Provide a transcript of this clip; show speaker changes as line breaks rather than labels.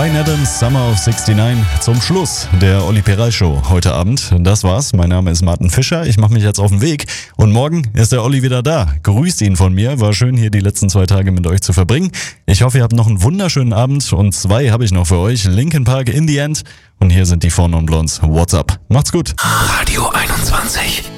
Bryan Adams, Summer of 69, zum Schluss der Olli Peral Show heute Abend. Das war's. Mein Name ist Martin Fischer. Ich mache mich jetzt auf den Weg. Und morgen ist der Olli wieder da. Grüßt ihn von mir. War schön, hier die letzten 2 Tage mit euch zu verbringen. Ich hoffe, ihr habt noch einen wunderschönen Abend. Und 2 habe ich noch für euch. Linkin Park, In the End. Und hier sind die Four Non Blondes. What's up? Macht's gut.
Radio 21.